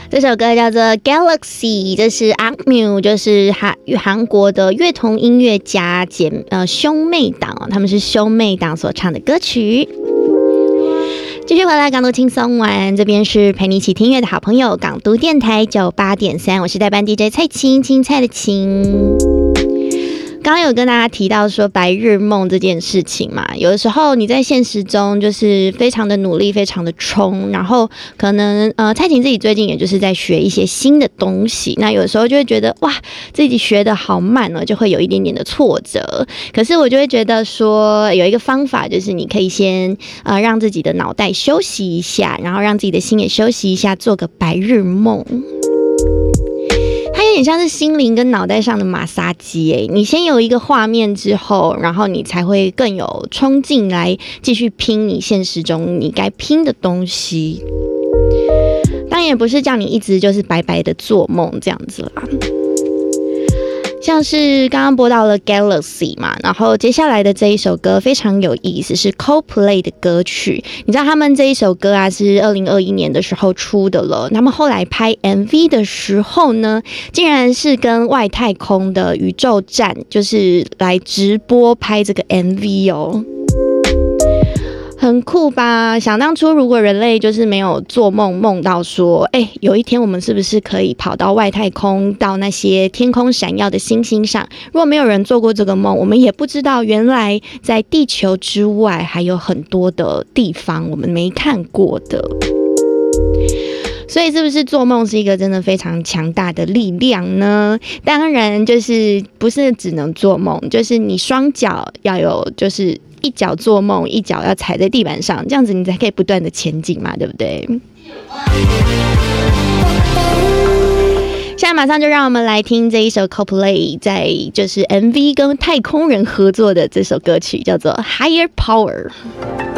这首歌叫做 Galaxy， 这是 AKMU， 就是韩国的乐童音乐家兄妹档，他们是兄妹档所唱的歌曲。继续回来港都轻松玩，这边是陪你一起听乐的好朋友港都电台 98.3， 我是代班 DJ 蔡青，青菜的青。刚刚有跟大家提到说白日梦这件事情嘛，有的时候你在现实中就是非常的努力，非常的冲，然后可能蔡琴自己最近也就是在学一些新的东西，那有的时候就会觉得哇自己学得好慢哦，就会有一点点的挫折。可是我就会觉得说有一个方法，就是你可以先让自己的脑袋休息一下，然后让自己的心也休息一下，做个白日梦。它有点像是心灵跟脑袋上的马杀鸡你先有一个画面之后，然后你才会更有冲劲来继续拼你现实中你该拼的东西。当然也不是叫你一直就是白白的做梦这样子啦。像是刚刚播到了 Galaxy 嘛，然后接下来的这一首歌非常有意思，是 Coldplay 的歌曲。你知道他们这一首歌啊是2021年的时候出的了，他们后来拍 MV 的时候呢，竟然是跟外太空的宇宙站就是来直播拍这个 MV 哦。很酷吧？想当初如果人类就是没有做梦到说有一天我们是不是可以跑到外太空，到那些天空闪耀的星星上，如果没有人做过这个梦，我们也不知道原来在地球之外还有很多的地方我们没看过的。所以是不是做梦是一个真的非常强大的力量呢？当然就是不是只能做梦，就是你双脚要有，就是一脚做梦，一脚要踩在地板上，这样子你才可以不断的前进嘛，对不对？现在马上就让我们来听这一首 Coldplay 在就是 MV 跟太空人合作的这首歌曲，叫做 Higher Power。